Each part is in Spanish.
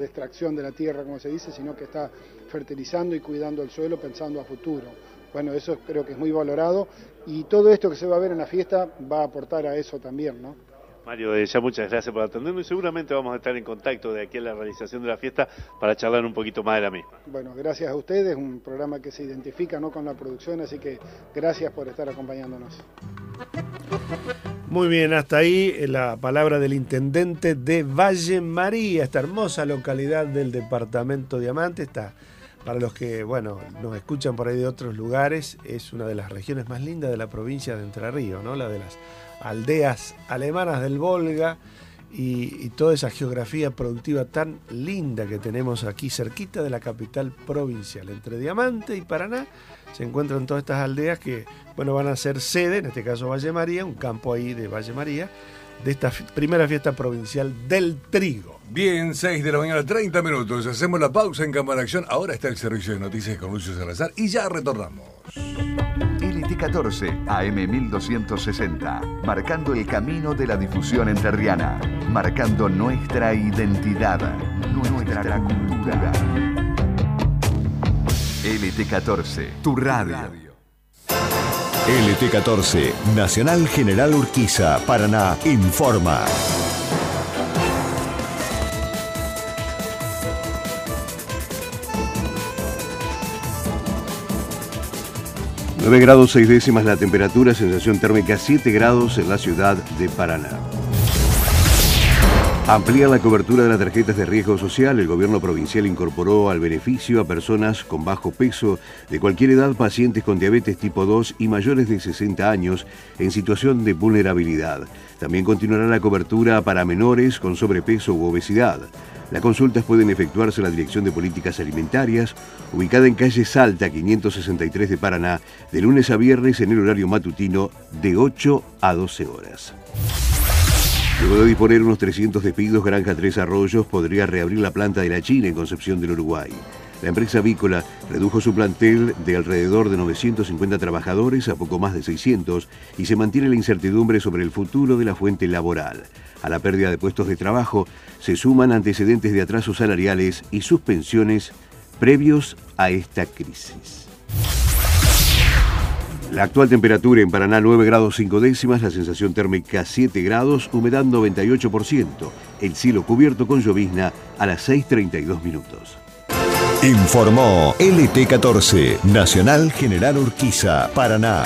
de extracción de la tierra, como se dice, sino que está fertilizando y cuidando el suelo pensando a futuro. Bueno, eso creo que es muy valorado y todo esto que se va a ver en la fiesta va a aportar a eso también, ¿no? Mario, ya muchas gracias por atendernos y seguramente vamos a estar en contacto de aquí a la realización de la fiesta para charlar un poquito más de la misma. Bueno, gracias a ustedes, un programa que se identifica, ¿no?, con la producción, así que gracias por estar acompañándonos. Muy bien, hasta ahí la palabra del intendente de Valle María, esta hermosa localidad del departamento Diamante. Está, para los que, bueno, nos escuchan por ahí de otros lugares, es una de las regiones más lindas de la provincia de Entre Ríos, ¿no? La de las aldeas alemanas del Volga y toda esa geografía productiva tan linda que tenemos aquí cerquita de la capital provincial. Entre Diamante y Paraná se encuentran todas estas aldeas que, bueno, van a ser sede, en este caso Valle María, un campo ahí de Valle María, de esta primera fiesta provincial del trigo. Bien, 6 de la mañana, 30 minutos. Hacemos la pausa en Campo en Acción. Ahora está el servicio de noticias con Lucio Salazar y ya retornamos. LT14 AM 1260, marcando el camino de la difusión entrerriana, marcando nuestra identidad, nuestra cultura. LT14, tu radio. LT14, Nacional General Urquiza, Paraná, informa. ...9 grados 6 décimas la temperatura, sensación térmica 7 grados en la ciudad de Paraná. Amplía la cobertura de las tarjetas de riesgo social. El gobierno provincial incorporó al beneficio a personas con bajo peso, de cualquier edad, pacientes con diabetes tipo 2 y mayores de 60 años en situación de vulnerabilidad. También continuará la cobertura para menores con sobrepeso u obesidad. Las consultas pueden efectuarse en la Dirección de Políticas Alimentarias, ubicada en calle Salta 563 de Paraná, de lunes a viernes en el horario matutino de 8 a 12 horas. Luego de disponer unos 300 despidos, Granja Tres Arroyos podría reabrir la planta de la China en Concepción del Uruguay. La empresa avícola redujo su plantel de alrededor de 950 trabajadores a poco más de 600 y se mantiene la incertidumbre sobre el futuro de la fuente laboral. A la pérdida de puestos de trabajo se suman antecedentes de atrasos salariales y suspensiones previos a esta crisis. La actual temperatura en Paraná 9 grados 5 décimas, la sensación térmica 7 grados, humedad 98%, el cielo cubierto con llovizna a las 6:32 minutos. Informó LT14, Nacional General Urquiza, Paraná.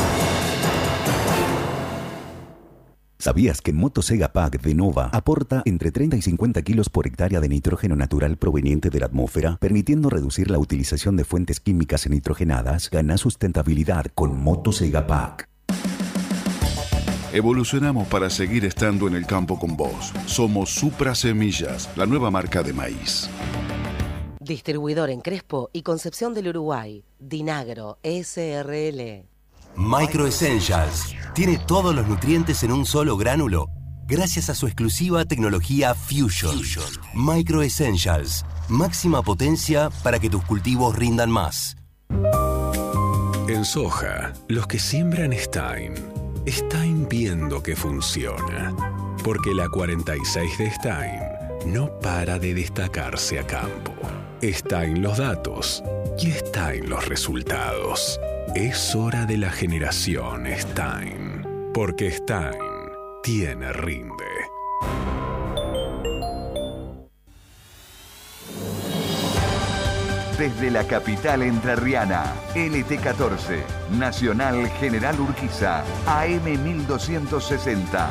¿Sabías que Motosega Pack de Nova aporta entre 30 y 50 kilos por hectárea de nitrógeno natural proveniente de la atmósfera, permitiendo reducir la utilización de fuentes químicas nitrogenadas? Gana sustentabilidad con Motosega Pack. Evolucionamos para seguir estando en el campo con vos. Somos Supra Semillas, la nueva marca de maíz. Distribuidor en Crespo y Concepción del Uruguay. Dinagro SRL. Micro Essentials tiene todos los nutrientes en un solo gránulo gracias a su exclusiva tecnología Fusion. Micro Essentials, máxima potencia para que tus cultivos rindan más. En soja, los que siembran Stein viendo que funciona, porque la 46 de Stein no para de destacarse a campo. Stein los datos y Stein los resultados. Es hora de la generación Stein, porque Stein tiene rinde. Desde la capital entrerriana, LT14, Nacional General Urquiza, AM 1260.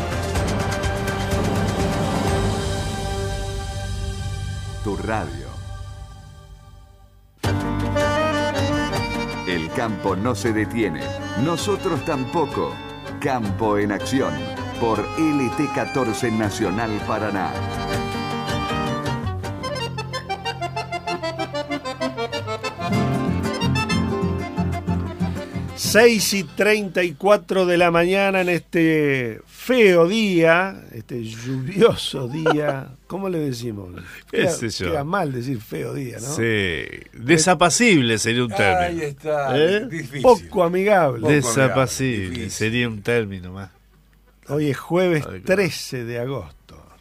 Tu radio. El campo no se detiene, nosotros tampoco. Campo en Acción, por LT14 Nacional Paraná. 6:34 de la mañana en este feo día, este lluvioso día. ¿Cómo le decimos? Queda mal decir feo día, ¿no? Sí, desapacible sería un término. Ahí está, difícil. Poco amigable. Desapacible sería un término más. Hoy es jueves 13 de agosto.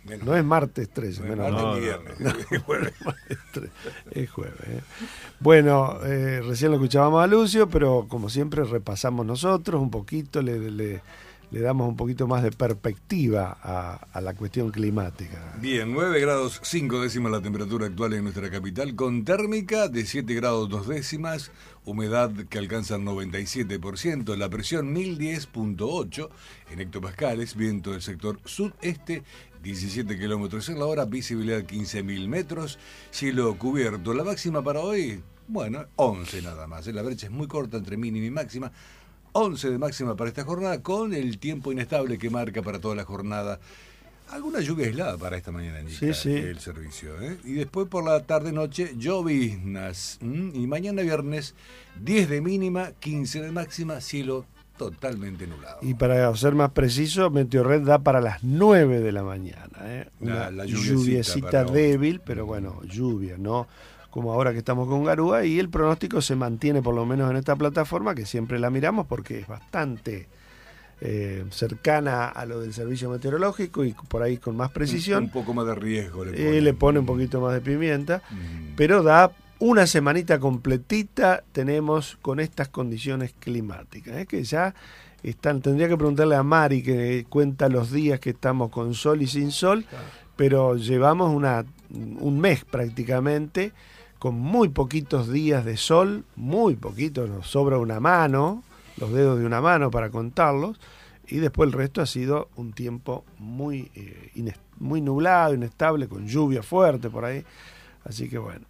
No es martes 13, no menos es martes mal. ni viernes. No, es jueves. Bueno, recién lo escuchábamos a Lucio, pero como siempre repasamos nosotros un poquito, le damos un poquito más de perspectiva a la cuestión climática. Bien, 9 grados 5 décimas la temperatura actual en nuestra capital, con térmica de 7 grados 2 décimas, humedad que alcanza el 97%, la presión 1010.8 en hectopascales, viento del sector sudeste, 17 kilómetros en la hora, visibilidad 15.000 metros, cielo cubierto. La máxima para hoy, bueno, 11 nada más. La brecha es muy corta entre mínima y máxima. 11 de máxima para esta jornada, con el tiempo inestable que marca para toda la jornada. Alguna lluvia aislada para esta mañana indica el servicio, ¿eh? Y después por la tarde-noche, lloviznas. Y mañana viernes, 10 de mínima, 15 de máxima, cielo totalmente nublado. Y para ser más preciso, Meteorred da para las 9 de la mañana. Una la lluviecita débil, pero bueno, lluvia, ¿no? Como ahora que estamos con Garúa, y el pronóstico se mantiene por lo menos en esta plataforma, que siempre la miramos porque es bastante cercana a lo del servicio meteorológico y por ahí con más precisión. Un poco más de riesgo le pone un poquito más de pimienta, pero da una semanita completita, tenemos con estas condiciones climáticas, que ya están. Tendría que preguntarle a Mari, que cuenta los días que estamos con sol y sin sol, pero llevamos un mes prácticamente con muy poquitos días de sol, muy poquito, nos sobra una mano, los dedos de una mano para contarlos, y después el resto ha sido un tiempo muy nublado, inestable, con lluvia fuerte por ahí, así que bueno.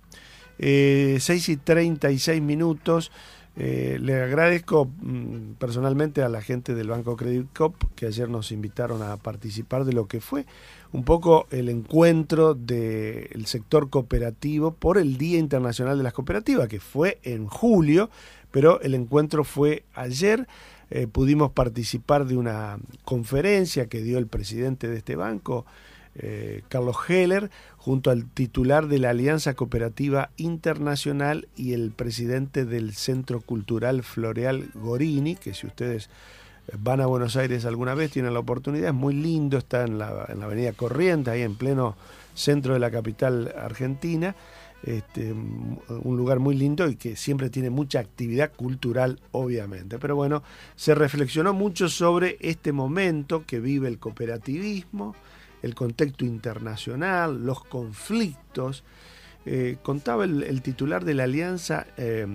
6:36. Le agradezco personalmente a la gente del Banco Credit Coop, que ayer nos invitaron a participar de lo que fue un poco el encuentro del sector cooperativo por el Día Internacional de las Cooperativas, que fue en julio, pero el encuentro fue ayer. Pudimos participar de una conferencia que dio el presidente de este banco, Carlos Heller, junto al titular de la Alianza Cooperativa Internacional y el presidente del Centro Cultural Floreal Gorini, que si ustedes van a Buenos Aires alguna vez tienen la oportunidad, es muy lindo, está en la avenida Corrientes, ahí en pleno centro de la capital argentina, un lugar muy lindo y que siempre tiene mucha actividad cultural, obviamente. Pero bueno, se reflexionó mucho sobre este momento que vive el cooperativismo, el contexto internacional, los conflictos. Contaba el titular de la Alianza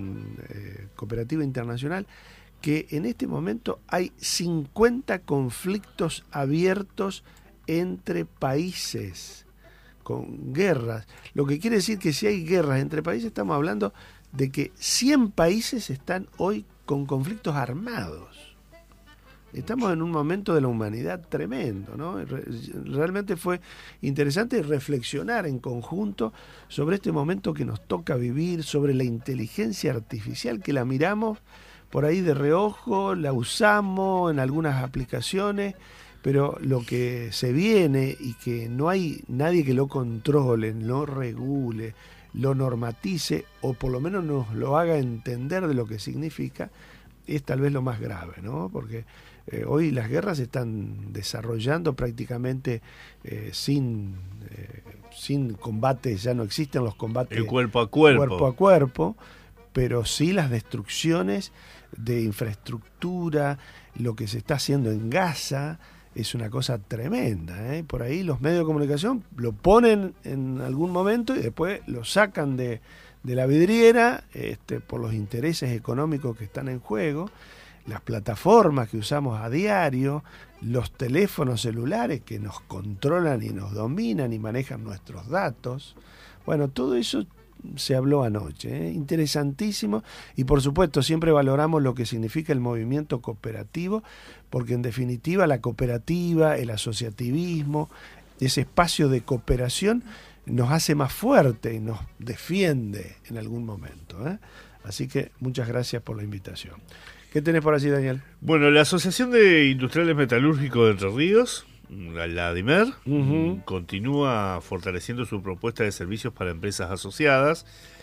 Cooperativa Internacional que en este momento hay 50 conflictos abiertos entre países, con guerras. Lo que quiere decir que si hay guerras entre países, estamos hablando de que 100 países están hoy con conflictos armados. Estamos en un momento de la humanidad tremendo, ¿no? Realmente fue interesante reflexionar en conjunto sobre este momento que nos toca vivir, sobre la inteligencia artificial, que la miramos por ahí de reojo, la usamos en algunas aplicaciones, pero lo que se viene y que no hay nadie que lo controle, lo regule, lo normatice o por lo menos nos lo haga entender de lo que significa, es tal vez lo más grave, ¿no? Porque hoy las guerras se están desarrollando prácticamente sin combates, ya no existen los combates el cuerpo a cuerpo, pero sí las destrucciones de infraestructura, lo que se está haciendo en Gaza es una cosa tremenda, ¿eh? Por ahí los medios de comunicación lo ponen en algún momento y después lo sacan de la vidriera por los intereses económicos que están en juego, las plataformas que usamos a diario, los teléfonos celulares que nos controlan y nos dominan y manejan nuestros datos. Bueno, todo eso se habló anoche, interesantísimo, y por supuesto siempre valoramos lo que significa el movimiento cooperativo, porque en definitiva la cooperativa, el asociativismo, ese espacio de cooperación nos hace más fuerte y nos defiende en algún momento, Así que muchas gracias por la invitación. ¿Qué tenés por allí, Daniel? Bueno, la Asociación de Industriales Metalúrgicos de Entre Ríos, la ADIMER, continúa fortaleciendo su propuesta de servicios para empresas asociadas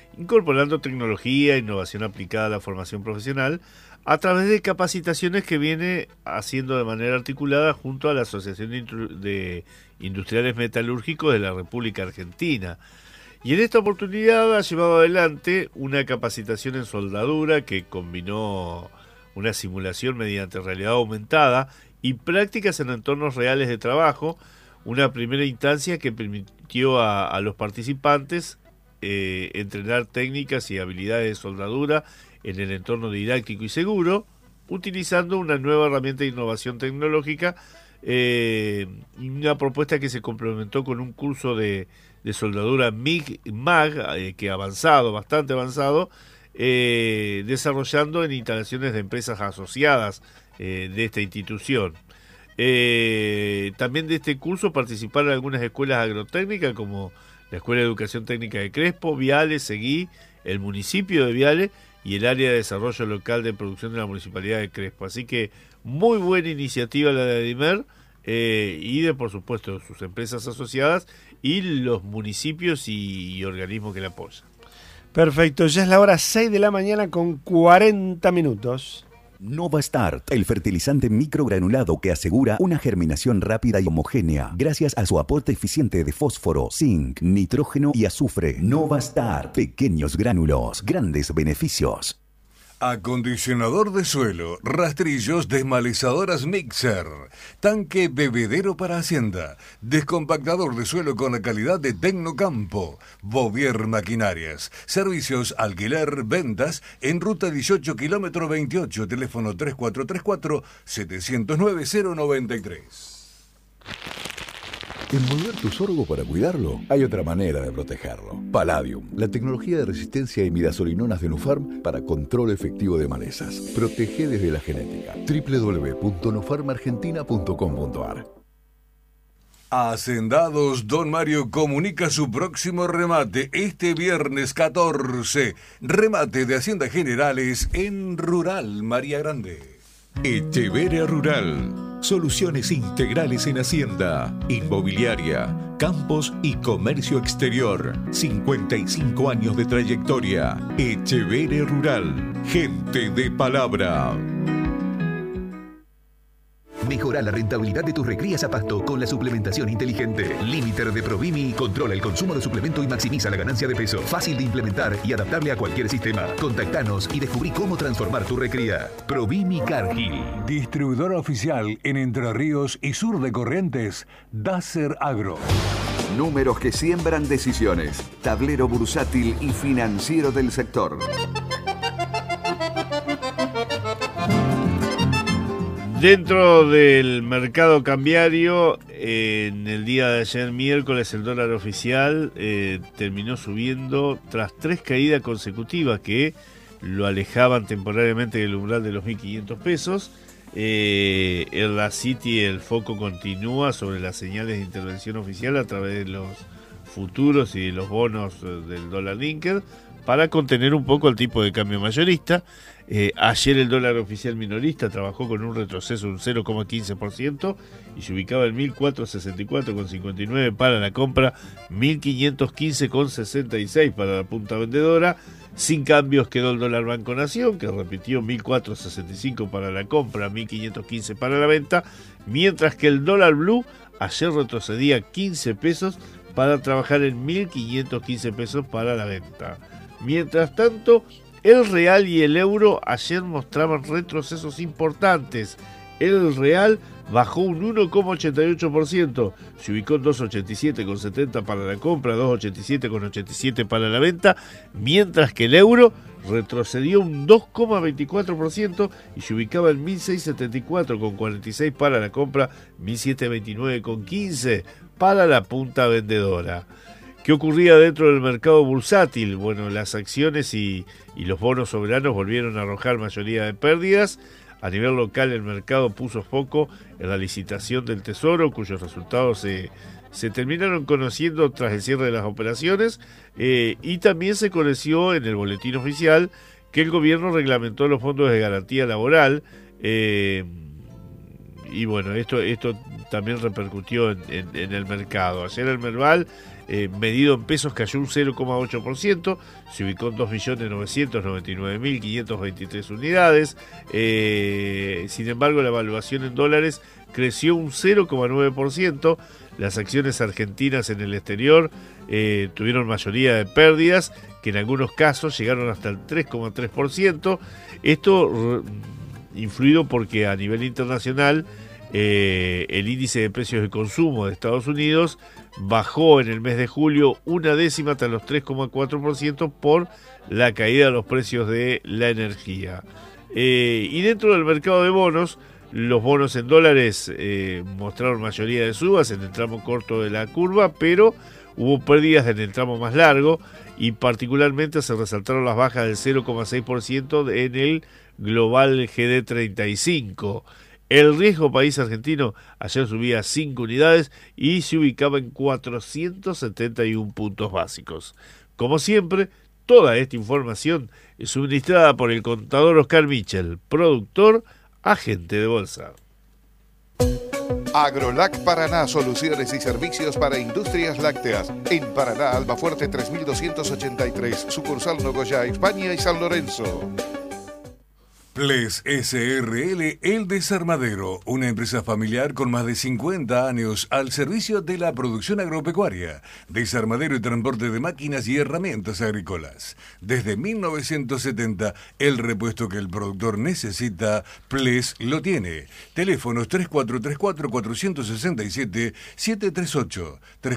incorporando tecnología e innovación aplicada a la formación profesional a través de capacitaciones que viene haciendo de manera articulada junto a la Asociación de Industriales Metalúrgicos de la República Argentina. Y en esta oportunidad ha llevado adelante una capacitación en soldadura que combinó una simulación mediante realidad aumentada y prácticas en entornos reales de trabajo, una primera instancia que permitió a los participantes entrenar técnicas y habilidades de soldadura en el entorno didáctico y seguro, utilizando una nueva herramienta de innovación tecnológica y una propuesta que se complementó con un curso de soldadura MIG-MAG, que bastante avanzado, desarrollando en instalaciones de empresas asociadas de esta institución. También de este curso participaron algunas escuelas agrotécnicas como la Escuela de Educación Técnica de Crespo, Viale, Seguí, el municipio de Viale y el área de desarrollo local de producción de la Municipalidad de Crespo. Así que muy buena iniciativa la de Adimer y de, por supuesto, sus empresas asociadas y los municipios y organismos que la apoyan. Perfecto, ya es la hora 6 de la mañana con 40 minutos. Novastart, el fertilizante microgranulado que asegura una germinación rápida y homogénea gracias a su aporte eficiente de fósforo, zinc, nitrógeno y azufre. Novastart, pequeños gránulos, grandes beneficios. Acondicionador de suelo, rastrillos, desmalizadoras Mixer, tanque bebedero para hacienda, descompactador de suelo con la calidad de Tecnocampo, Bovier Maquinarias, servicios, alquiler, ventas, en ruta 18 kilómetro 28, teléfono 3434-709-093. Envolver tu sorgo para cuidarlo, hay otra manera de protegerlo. Palladium, la tecnología de resistencia a imidazolinonas de Nufarm para control efectivo de malezas. Protege desde la genética. www.nufarmargentina.com.ar. Hacendados Don Mario comunica su próximo remate este viernes 14. Remate de Haciendas Generales en Rural María Grande. Echeverria Rural. Soluciones integrales en hacienda, inmobiliaria, campos y comercio exterior. 55 años de trayectoria. Echeverria Rural. Gente de palabra. Mejora la rentabilidad de tus recrías a pasto con la suplementación inteligente. Limiter de Provimi controla el consumo de suplemento y maximiza la ganancia de peso. Fácil de implementar y adaptable a cualquier sistema. Contactanos y descubrí cómo transformar tu recría. Provimi Cargill. Distribuidor oficial en Entre Ríos y sur de Corrientes, Dacer Agro. Números que siembran decisiones. Tablero bursátil y financiero del sector. Dentro del mercado cambiario, en el día de ayer miércoles el dólar oficial terminó subiendo tras 3 caídas consecutivas que lo alejaban temporariamente del umbral de los 1.500 pesos. En la City el foco continúa sobre las señales de intervención oficial a través de los futuros y de los bonos del dólar linked para contener un poco el tipo de cambio mayorista. Ayer el dólar oficial minorista trabajó con un retroceso de un 0,15% y se ubicaba en 1.464,59 para la compra, 1.515,66 para la punta vendedora. Sin cambios quedó el dólar Banco Nación, que repitió 1.465 para la compra, 1.515 para la venta, mientras que el dólar blue ayer retrocedía 15 pesos para trabajar en 1.515 pesos para la venta. Mientras tanto, el real y el euro ayer mostraban retrocesos importantes. El real bajó un 1,88%, se ubicó en 2,87,70 para la compra, 2,87,87 para la venta, mientras que el euro retrocedió un 2,24% y se ubicaba en 1.674,46 para la compra, 1.729,15 para la punta vendedora. ¿Qué ocurría dentro del mercado bursátil? Bueno, las acciones y los bonos soberanos volvieron a arrojar mayoría de pérdidas. A nivel local, el mercado puso foco en la licitación del Tesoro, cuyos resultados se terminaron conociendo tras el cierre de las operaciones, y también se conoció en el boletín oficial que el gobierno reglamentó los fondos de garantía laboral, y bueno, esto también repercutió en el mercado. Ayer el Merval medido en pesos cayó un 0,8%, se ubicó en 2.999.523 unidades. Sin embargo, la evaluación en dólares creció un 0,9%. Las acciones argentinas en el exterior tuvieron mayoría de pérdidas, que en algunos casos llegaron hasta el 3,3%. Esto influido porque a nivel internacional el índice de precios de consumo de Estados Unidos bajó en el mes de julio 0,1 hasta los 3,4% por la caída de los precios de la energía. Y dentro del mercado de bonos, los bonos en dólares mostraron mayoría de subas en el tramo corto de la curva, pero hubo pérdidas en el tramo más largo y particularmente se resaltaron las bajas del 0,6% en el global GD35. El riesgo país argentino ayer subía 5 unidades y se ubicaba en 471 puntos básicos. Como siempre, toda esta información es suministrada por el contador Oscar Michel, productor, agente de bolsa. Agrolac Paraná, soluciones y servicios para industrias lácteas. En Paraná, Almafuerte 3283, sucursal Nogoyá, España y San Lorenzo. Ples SRL El Desarmadero, una empresa familiar con más de 50 años al servicio de la producción agropecuaria, desarmadero y transporte de máquinas y herramientas agrícolas. Desde 1970, el repuesto que el productor necesita, Ples lo tiene. Teléfonos 3434-467-738,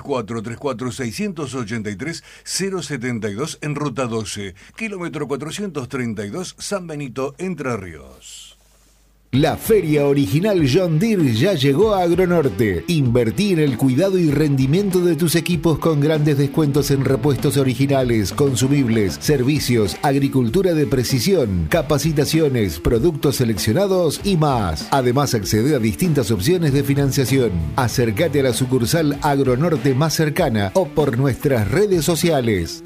3434-683-072 en Ruta 12, kilómetro 432, San Benito, Entre Ríos. La feria original John Deere ya llegó a Agronorte. Invertí en el cuidado y rendimiento de tus equipos con grandes descuentos en repuestos originales, consumibles, servicios, agricultura de precisión, capacitaciones, productos seleccionados y más. Además, accede a distintas opciones de financiación. Acércate a la sucursal Agronorte más cercana o por nuestras redes sociales.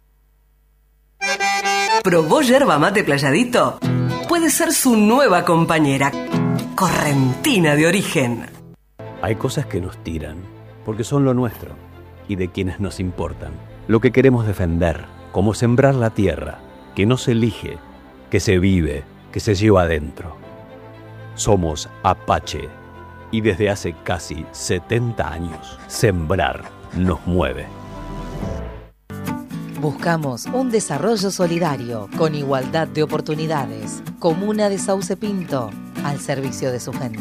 ¿Probó yerba mate Playadito? Puede ser su nueva compañera, correntina de origen. Hay cosas que nos tiran, porque son lo nuestro, y de quienes nos importan. Lo que queremos defender, como sembrar la tierra, que no se elige, que se vive, que se lleva adentro. Somos Apache, y desde hace casi 70 años, sembrar nos mueve. Buscamos un desarrollo solidario, con igualdad de oportunidades. Comuna de Sauce Pinto, al servicio de su gente.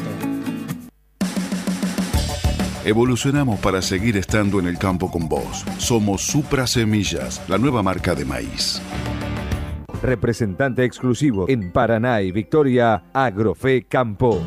Evolucionamos para seguir estando en el campo con vos. Somos Supra Semillas, la nueva marca de maíz. Representante exclusivo en Paraná y Victoria, Agrofe Campo.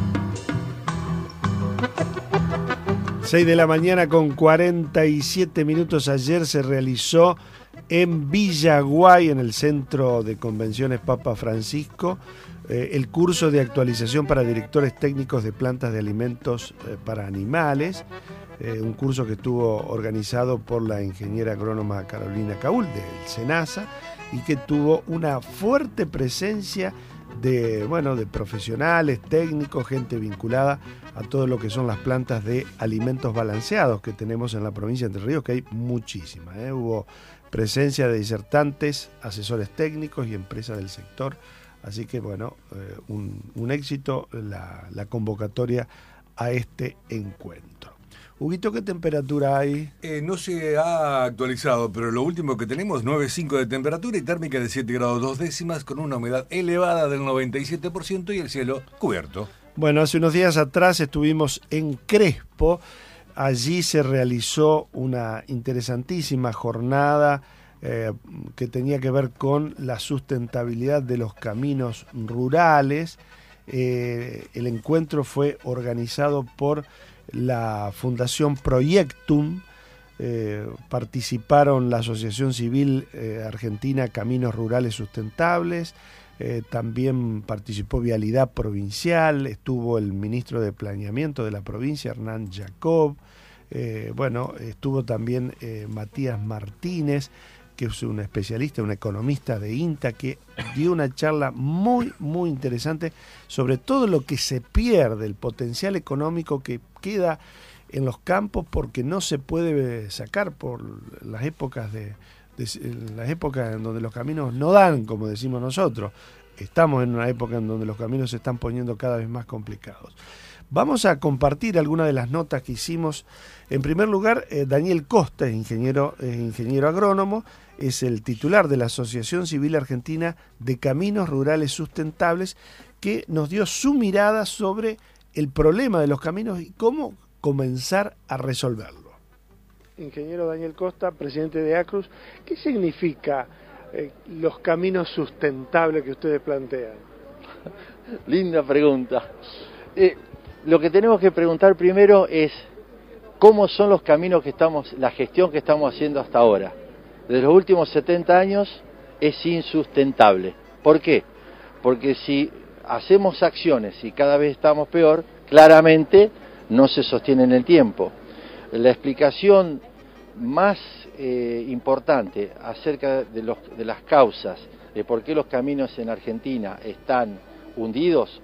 6 de la mañana con 47 minutos. Ayer se realizó en Villaguay, en el Centro de Convenciones Papa Francisco, el curso de actualización para directores técnicos de plantas de alimentos para animales, un curso que estuvo organizado por la ingeniera agrónoma Carolina Caúl del SENASA y que tuvo una fuerte presencia de profesionales, técnicos, gente vinculada a todo lo que son las plantas de alimentos balanceados que tenemos en la provincia de Entre Ríos, que hay muchísimas. Hubo presencia de disertantes, asesores técnicos y empresas del sector. Así que un éxito la convocatoria a este encuentro. Huguito, ¿qué temperatura hay? No se ha actualizado, pero lo último que tenemos, 9,5 de temperatura y térmica de 7 grados 2 décimas con una humedad elevada del 97% y el cielo cubierto. Bueno, hace unos días atrás estuvimos en Crespo. Allí se realizó una interesantísima jornada que tenía que ver con la sustentabilidad de los caminos rurales. El encuentro fue organizado por la Fundación Proyectum, participaron la Asociación Civil Argentina Caminos Rurales Sustentables, también participó Vialidad Provincial, estuvo el ministro de Planeamiento de la provincia, Hernán Jacob, estuvo también Matías Martínez, que es un especialista, un economista de INTA, que dio una charla muy, muy interesante sobre todo lo que se pierde, el potencial económico que queda en los campos porque no se puede sacar por las épocas las épocas en donde los caminos no dan, como decimos nosotros. Estamos en una época en donde los caminos se están poniendo cada vez más complicados. Vamos a compartir algunas de las notas que hicimos. En primer lugar, Daniel Costa, es ingeniero agrónomo, es el titular de la Asociación Civil Argentina de Caminos Rurales Sustentables, que nos dio su mirada sobre el problema de los caminos y cómo comenzar a resolverlo. Ingeniero Daniel Costa, presidente de ACRUS, ¿qué significa los caminos sustentables que ustedes plantean? Linda pregunta. Lo que tenemos que preguntar primero es cómo son los caminos la gestión que estamos haciendo hasta ahora. Desde los últimos 70 años es insustentable. ¿Por qué? Porque si hacemos acciones y cada vez estamos peor, claramente no se sostiene en el tiempo. La explicación más importante acerca de las causas de por qué los caminos en Argentina están hundidos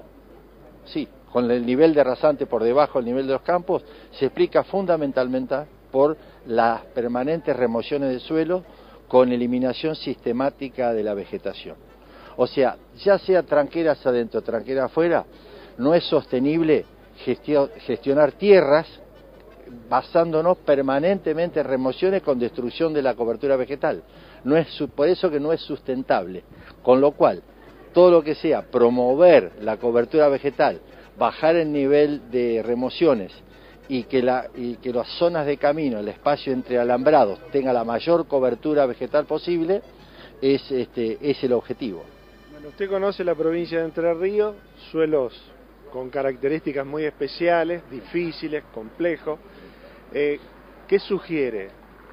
con el nivel de rasante por debajo del nivel de los campos, se explica fundamentalmente por las permanentes remociones del suelo con eliminación sistemática de la vegetación. O sea, ya sea tranqueras adentro, tranqueras afuera, no es sostenible gestionar tierras basándonos permanentemente en remociones con destrucción de la cobertura vegetal. Por eso que no es sustentable. Con lo cual, todo lo que sea promover la cobertura vegetal, bajar el nivel de remociones y que las zonas de camino, el espacio entre alambrados, tenga la mayor cobertura vegetal posible, es el objetivo. Bueno, usted conoce la provincia de Entre Ríos, suelos con características muy especiales, difíciles, complejos. ¿Qué sugiere?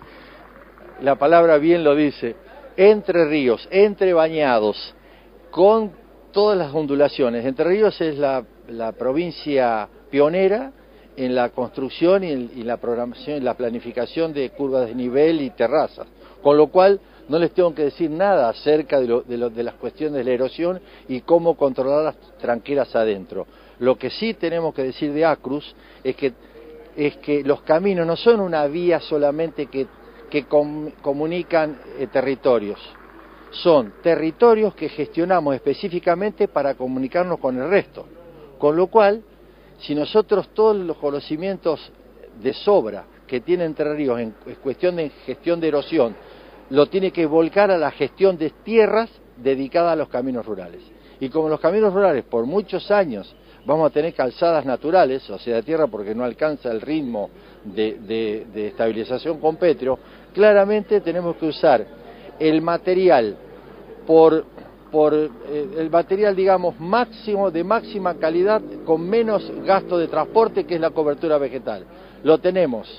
La palabra bien lo dice. Entre ríos, entre bañados, con todas las ondulaciones. Entre Ríos es la provincia pionera en la construcción y la programación y la planificación de curvas de nivel y terrazas, con lo cual no les tengo que decir nada acerca de las cuestiones de la erosión y cómo controlar las tranqueras adentro. Lo que sí tenemos que decir de ACRUS es que los caminos no son una vía solamente que comunican territorios, son territorios que gestionamos específicamente para comunicarnos con el resto, con lo cual, si nosotros todos los conocimientos de sobra que tiene Entre Ríos en cuestión de gestión de erosión, lo tiene que volcar a la gestión de tierras dedicada a los caminos rurales. Y como los caminos rurales por muchos años vamos a tener calzadas naturales, o sea, de tierra porque no alcanza el ritmo de estabilización con petro, claramente tenemos que usar el material el material, digamos, máximo, de máxima calidad, con menos gasto de transporte, que es la cobertura vegetal. Lo tenemos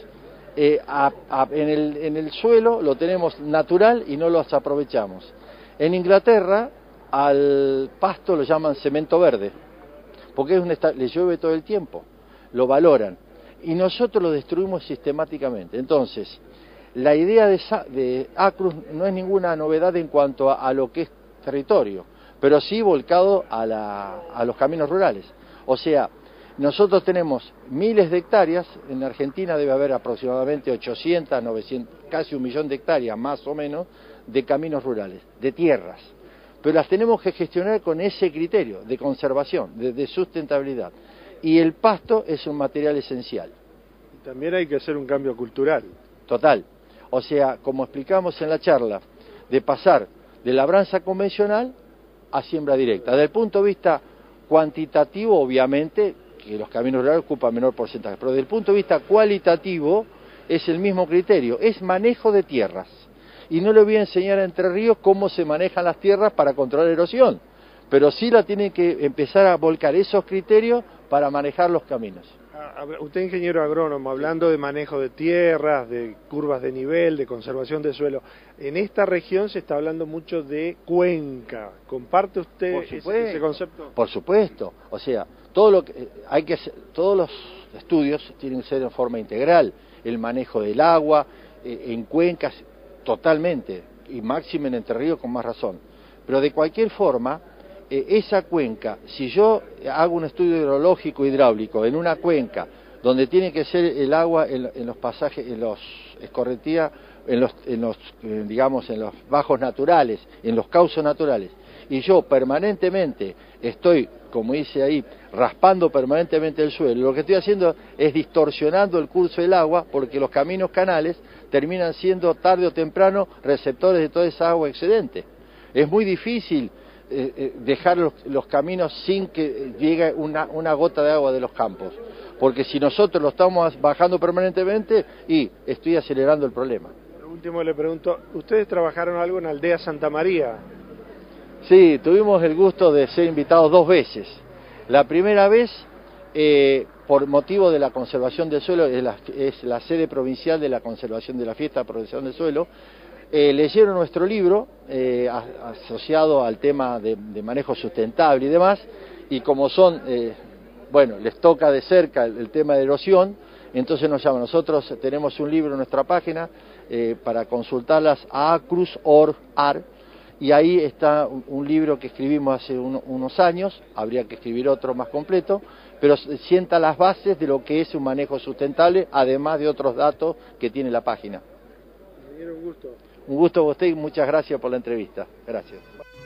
en el suelo, lo tenemos natural y no los aprovechamos. En Inglaterra al pasto lo llaman cemento verde, porque le llueve todo el tiempo, lo valoran, y nosotros lo destruimos sistemáticamente. Entonces, la idea de ACRUS no es ninguna novedad en cuanto a lo que es territorio, pero sí volcado a los caminos rurales. O sea, nosotros tenemos miles de hectáreas, en Argentina debe haber aproximadamente 800, 900, casi 1 millón de hectáreas más o menos, de caminos rurales, de tierras. Pero las tenemos que gestionar con ese criterio de conservación, de sustentabilidad. Y el pasto es un material esencial. También hay que hacer un cambio cultural. Total. O sea, como explicamos en la charla, de pasar de labranza convencional a siembra directa. Desde el punto de vista cuantitativo, obviamente, que los caminos rurales ocupan menor porcentaje, pero desde el punto de vista cualitativo es el mismo criterio, es manejo de tierras. Y no le voy a enseñar a Entre Ríos cómo se manejan las tierras para controlar erosión, pero sí la tienen que empezar a volcar esos criterios para manejar los caminos. Usted, ingeniero agrónomo, hablando de manejo de tierras, de curvas de nivel, de conservación de suelo, en esta región se está hablando mucho de cuenca. ¿Comparte usted ese concepto? Por supuesto. O sea, todos los estudios tienen que ser en forma integral. El manejo del agua, en cuencas, totalmente, y máximo en Entre Ríos con más razón. Pero de cualquier forma, esa cuenca, si yo hago un estudio hidrológico hidráulico en una cuenca donde tiene que ser el agua en los pasajes, en los escorrentías, digamos, en los bajos naturales, en los cauces naturales. Y yo permanentemente estoy, como dice ahí, raspando permanentemente el suelo. Lo que estoy haciendo es distorsionando el curso del agua, porque los caminos canales terminan siendo tarde o temprano receptores de toda esa agua excedente. Es muy difícil dejar los caminos sin que llegue una gota de agua de los campos, porque si nosotros lo estamos bajando permanentemente, y estoy acelerando el problema. Lo último le pregunto, ¿ustedes trabajaron algo en Aldea Santa María? Sí, tuvimos el gusto de ser invitados 2 veces. La primera vez, por motivo de la conservación del suelo, es la sede provincial de la conservación de la fiesta de protección del suelo. Leyeron nuestro libro asociado al tema de manejo sustentable y demás, y como son, les toca de cerca el tema de erosión, entonces nos llaman. Nosotros tenemos un libro en nuestra página para consultarlas a acrus.org, y ahí está un libro que escribimos hace unos años, habría que escribir otro más completo, pero sienta las bases de lo que es un manejo sustentable, además de otros datos que tiene la página. Me dieron gusto. Un gusto a usted y muchas gracias por la entrevista. Gracias.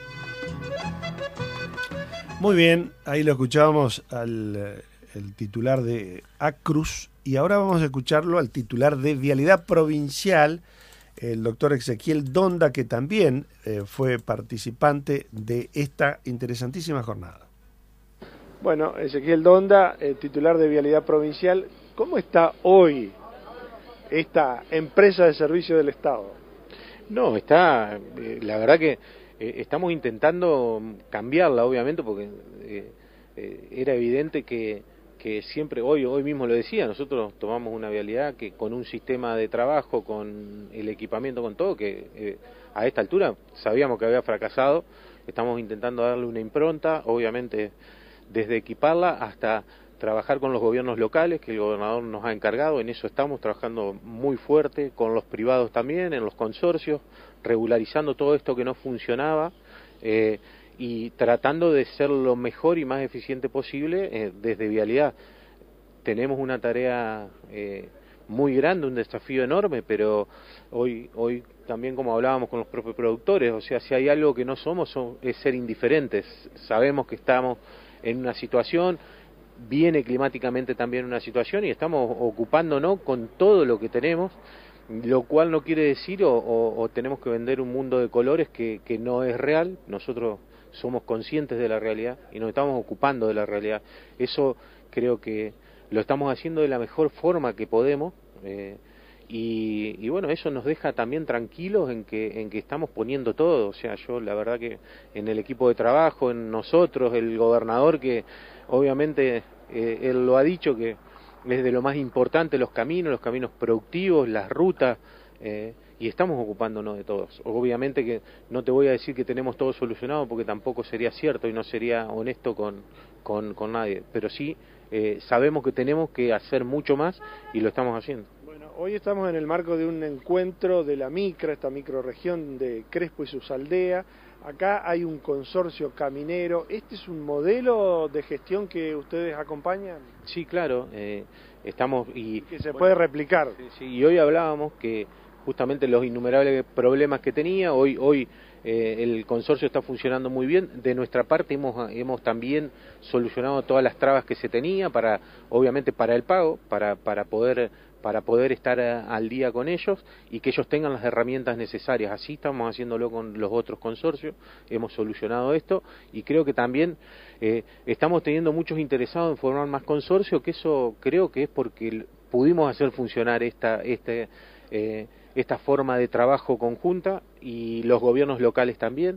Muy bien, ahí lo escuchábamos el titular de Acrus, y ahora vamos a escucharlo al titular de Vialidad Provincial, el doctor Ezequiel Donda, que también fue participante de esta interesantísima jornada. Bueno, Ezequiel Donda, titular de Vialidad Provincial, ¿cómo está hoy esta empresa de servicio del Estado? No, está, la verdad que estamos intentando cambiarla, obviamente, porque era evidente que siempre, hoy mismo lo decía, nosotros tomamos una vialidad que con un sistema de trabajo, con el equipamiento, con todo, que a esta altura sabíamos que había fracasado. Estamos intentando darle una impronta, obviamente desde equiparla hasta trabajar con los gobiernos locales, que el gobernador nos ha encargado. En eso estamos trabajando muy fuerte, con los privados también, en los consorcios, regularizando todo esto que no funcionaba, y tratando de ser lo mejor y más eficiente posible desde Vialidad. Tenemos una tarea muy grande, un desafío enorme, pero hoy también, como hablábamos con los propios productores, o sea, si hay algo que no somos es ser indiferentes. Sabemos que estamos en una situación, viene climáticamente también una situación, y estamos ocupándonos con todo lo que tenemos, lo cual no quiere decir o tenemos que vender un mundo de colores que no es real. Nosotros somos conscientes de la realidad y nos estamos ocupando de la realidad. Eso creo que lo estamos haciendo de la mejor forma que podemos, y bueno, eso nos deja también tranquilos en que estamos poniendo todo. O sea, yo la verdad que en el equipo de trabajo, en nosotros, el gobernador, que obviamente él lo ha dicho, que es de lo más importante los caminos productivos, las rutas, y estamos ocupándonos de todos. Obviamente que no te voy a decir que tenemos todo solucionado, porque tampoco sería cierto y no sería honesto con nadie, pero sí sabemos que tenemos que hacer mucho más y lo estamos haciendo. Bueno, hoy estamos en el marco de un encuentro de la esta microrregión de Crespo y sus aldeas. Acá hay un consorcio caminero. ¿Este es un modelo de gestión que ustedes acompañan? Sí, claro, estamos y que se puede replicar. Sí, y hoy hablábamos que justamente los innumerables problemas que tenía, hoy el consorcio está funcionando muy bien. De nuestra parte hemos también solucionado todas las trabas que se tenía, obviamente para el pago, para poder estar al día con ellos y que ellos tengan las herramientas necesarias. Así estamos haciéndolo con los otros consorcios, hemos solucionado esto, y creo que también estamos teniendo muchos interesados en formar más consorcios, que eso creo que es porque pudimos hacer funcionar esta forma de trabajo conjunta, y los gobiernos locales también.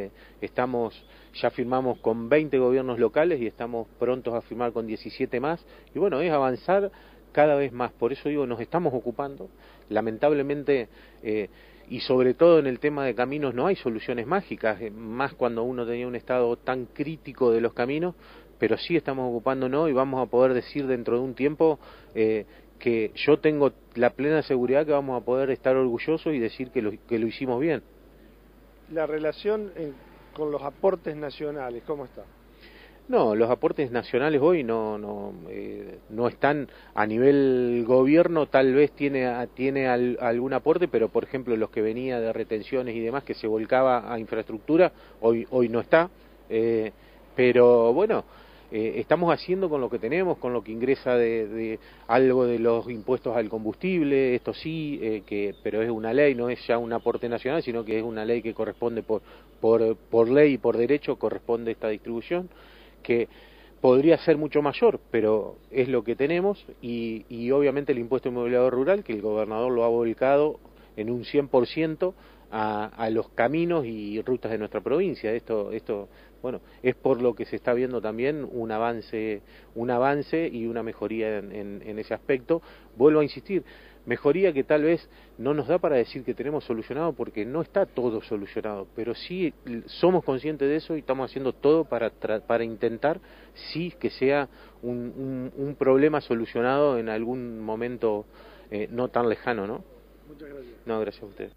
Ya firmamos con 20 gobiernos locales y estamos prontos a firmar con 17 más, y bueno, es avanzar cada vez más. Por eso digo, nos estamos ocupando. Lamentablemente, y sobre todo en el tema de caminos, no hay soluciones mágicas, más cuando uno tenía un estado tan crítico de los caminos, pero sí estamos ocupándonos, y vamos a poder decir dentro de un tiempo que yo tengo la plena seguridad que vamos a poder estar orgullosos y decir que lo hicimos bien. La relación con los aportes nacionales, ¿cómo está? No, los aportes nacionales hoy no están a nivel gobierno, tal vez tiene algún aporte, pero por ejemplo los que venía de retenciones y demás que se volcaba a infraestructura, hoy no está, pero bueno, estamos haciendo con lo que tenemos, con lo que ingresa de algo de los impuestos al combustible, esto sí, pero es una ley, no es ya un aporte nacional, sino que es una ley que corresponde por ley y por derecho corresponde esta distribución, que podría ser mucho mayor, pero es lo que tenemos, y obviamente el impuesto inmobiliario rural, que el gobernador lo ha volcado en un 100% a los caminos y rutas de nuestra provincia. Esto bueno, es por lo que se está viendo también un avance y una mejoría en ese aspecto. Vuelvo a insistir, mejoría que tal vez no nos da para decir que tenemos solucionado, porque no está todo solucionado, pero sí somos conscientes de eso y estamos haciendo todo para intentar sí que sea un problema solucionado en algún momento no tan lejano, ¿no? Muchas gracias. No, gracias a ustedes.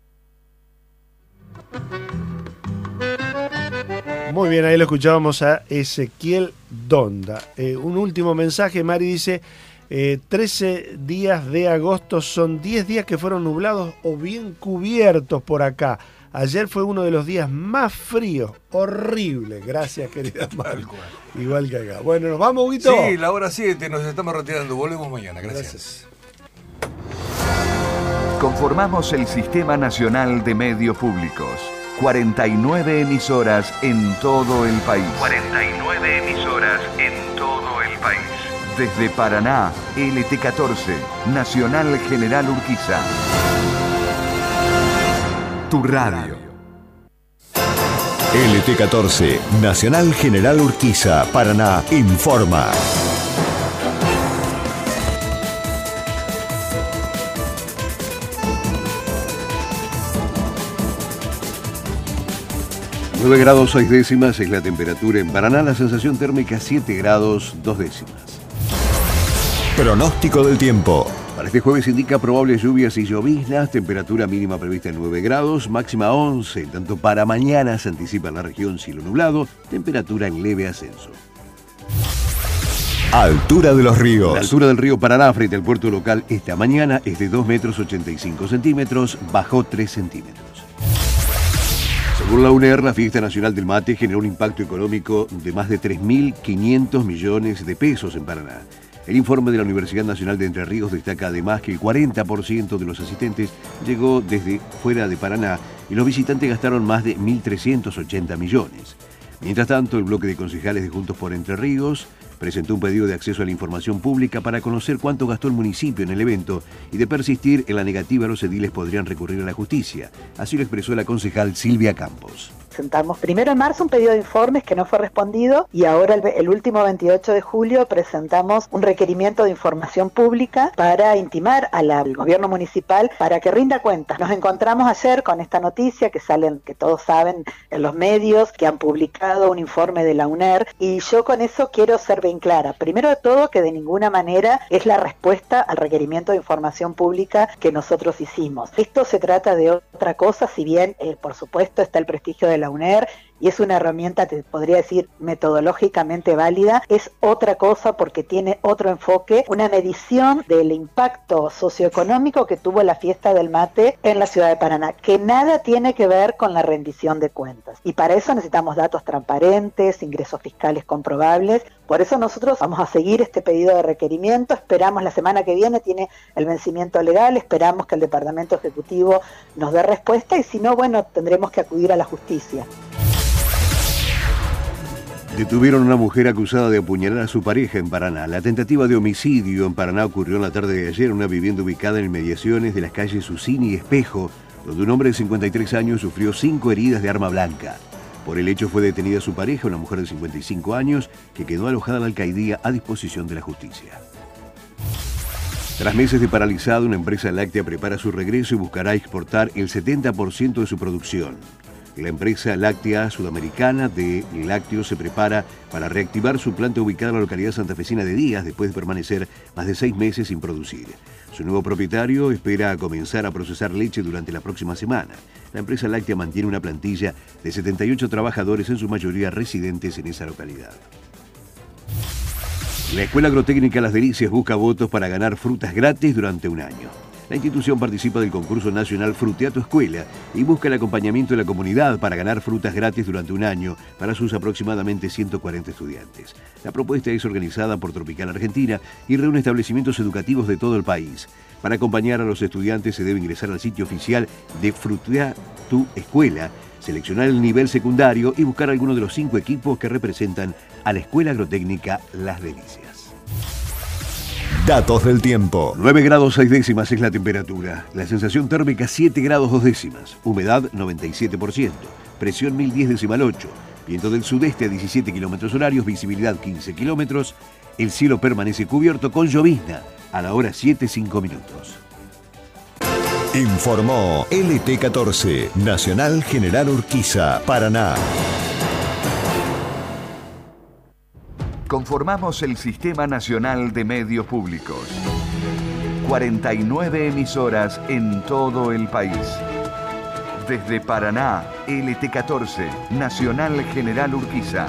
Muy bien, ahí lo escuchábamos a Ezequiel Donda. Un último mensaje, Mari dice, 13 días de agosto son 10 días que fueron nublados o bien cubiertos por acá. Ayer fue uno de los días más fríos, horrible. Gracias, querida Mari. Igual que acá. Bueno, ¿nos vamos, Huguito? Sí, la hora 7, nos estamos retirando. Volvemos mañana. Gracias. Conformamos el Sistema Nacional de Medios Públicos. 49 emisoras en todo el país. 49 emisoras en todo el país. Desde Paraná, LT14, Nacional General Urquiza. Tu radio. LT14, Nacional General Urquiza, Paraná, informa. ...9 grados 6 décimas es la temperatura en Paraná, la sensación térmica 7 grados 2 décimas. Pronóstico del tiempo. Para este jueves indica probables lluvias y lloviznas, temperatura mínima prevista en 9 grados, máxima 11, en tanto para mañana se anticipa en la región cielo nublado, temperatura en leve ascenso. Altura de los ríos. La altura del río Paraná frente al puerto local esta mañana es de 2 metros 85 centímetros, bajó 3 centímetros. Según la UNER, la Fiesta Nacional del Mate generó un impacto económico de más de 3.500 millones de pesos en Paraná. El informe de la Universidad Nacional de Entre Ríos destaca además que el 40% de los asistentes llegó desde fuera de Paraná y los visitantes gastaron más de 1.380 millones. Mientras tanto, el bloque de concejales de Juntos por Entre Ríos presentó un pedido de acceso a la información pública para conocer cuánto gastó el municipio en el evento y de persistir en la negativa los ediles podrían recurrir a la justicia. Así lo expresó la concejal Silvia Campos. Presentamos primero en marzo un pedido de informes que no fue respondido y ahora el último 28 de julio presentamos un requerimiento de información pública para intimar al gobierno municipal para que rinda cuentas. Nos encontramos ayer con esta noticia que todos saben en los medios, que han publicado un informe de la UNER, y yo con eso quiero ser bien clara. Primero de todo, que de ninguna manera es la respuesta al requerimiento de información pública que nosotros hicimos. Esto se trata de otra cosa, si bien por supuesto está el prestigio de la UNER y es una herramienta, te podría decir, metodológicamente válida, es otra cosa porque tiene otro enfoque, una medición del impacto socioeconómico que tuvo la fiesta del mate en la ciudad de Paraná, que nada tiene que ver con la rendición de cuentas. Y para eso necesitamos datos transparentes, ingresos fiscales comprobables. Por eso nosotros vamos a seguir este pedido de requerimiento, esperamos la semana que viene, tiene el vencimiento legal, esperamos que el Departamento Ejecutivo nos dé respuesta y si no, bueno, tendremos que acudir a la justicia. Detuvieron a una mujer acusada de apuñalar a su pareja en Paraná. La tentativa de homicidio en Paraná ocurrió en la tarde de ayer en una vivienda ubicada en inmediaciones de las calles Susini y Espejo, donde un hombre de 53 años sufrió 5 heridas de arma blanca. Por el hecho fue detenida su pareja, una mujer de 55 años, que quedó alojada en la alcaldía a disposición de la justicia. Tras meses de paralizado, una empresa láctea prepara su regreso y buscará exportar el 70% de su producción. La empresa láctea sudamericana de lácteos se prepara para reactivar su planta ubicada en la localidad santafesina de Díaz después de permanecer más de 6 meses sin producir. Su nuevo propietario espera comenzar a procesar leche durante la próxima semana. La empresa láctea mantiene una plantilla de 78 trabajadores, en su mayoría residentes en esa localidad. La Escuela Agrotécnica Las Delicias busca votos para ganar frutas gratis durante un año. La institución participa del concurso nacional Frutea tu Escuela y busca el acompañamiento de la comunidad para ganar frutas gratis durante un año para sus aproximadamente 140 estudiantes. La propuesta es organizada por Tropical Argentina y reúne establecimientos educativos de todo el país. Para acompañar a los estudiantes se debe ingresar al sitio oficial de Frutea tu Escuela, seleccionar el nivel secundario y buscar alguno de los 5 equipos que representan a la Escuela Agrotécnica Las Delicias. Datos del tiempo. 9 grados 6 décimas es la temperatura. La sensación térmica 7 grados 2 décimas. Humedad 97%. Presión 1010,8. Viento del sudeste a 17 kilómetros horarios. Visibilidad 15 kilómetros. El cielo permanece cubierto con llovizna a la hora 7:05 minutos. Informó LT14, Nacional General Urquiza, Paraná. Conformamos el Sistema Nacional de Medios Públicos. 49 emisoras en todo el país. Desde Paraná, LT14, Nacional General Urquiza.